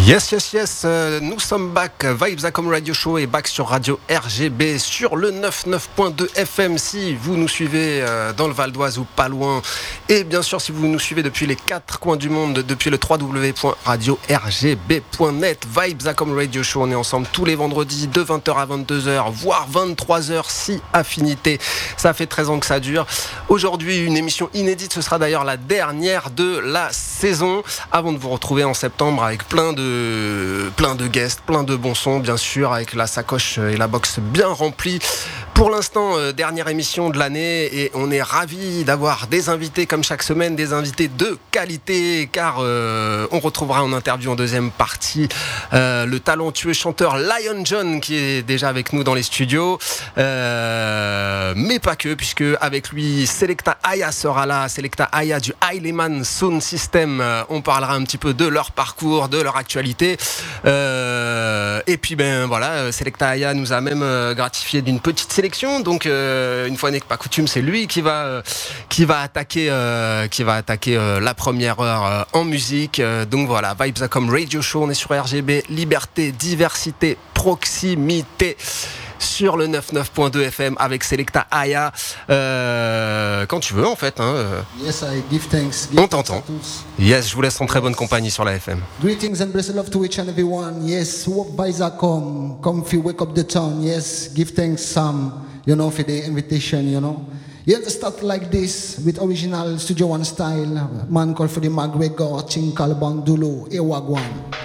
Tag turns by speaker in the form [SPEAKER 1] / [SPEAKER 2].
[SPEAKER 1] Yes, nous sommes back, Vibes Acom Radio Show est back sur Radio RGB, sur le 99.2 FM si vous nous suivez dans le Val d'Oise ou pas loin, et bien sûr si vous nous suivez depuis les 4 coins du monde, depuis le www.radio-rgb.net. Vibes Acom Radio Show, on est ensemble tous les vendredis de 20h à 22h, voire 23h si affinité. Ça fait 13 ans que ça dure. Aujourd'hui, une émission inédite, ce sera d'ailleurs la dernière de la saison, avant de vous retrouver en septembre avec plein de guests, plein de bons sons, bien sûr, avec la sacoche et la box bien remplie. Pour l'instant, dernière émission de l'année, et on est ravis d'avoir des invités comme chaque semaine, des invités de qualité, car on retrouvera en interview en deuxième partie le talentueux chanteur Lion John qui est déjà avec nous dans les studios, mais pas que, puisque avec lui Selecta Aya sera là, Selecta Aya du Highlyman Sound System. On parlera un petit peu de leur parcours, de leur actualité, et puis ben voilà, Selecta Aya nous a même gratifié d'une petite sélection. Donc une fois n'est pas coutume, c'est lui qui va attaquer la première heure en musique. Donc voilà, Vibes Acom Radio Show, on est sur RGB, liberté, diversité, proximité. Sur le 99.2 FM avec Selecta Aya. Quand tu veux en fait.
[SPEAKER 2] Yes, I give thanks.
[SPEAKER 1] On t'entend. Yes, je vous laisse en très bonne compagnie sur la FM.
[SPEAKER 2] Greetings and blessed love to each and everyone. Yes, walk by Zacom. Come feel wake up the town. Yes, give thanks Sam, for the invitation, You have to start like this with original Studio One style. Man called for the McGregor, Chinkal Bandulu, Ewagwan.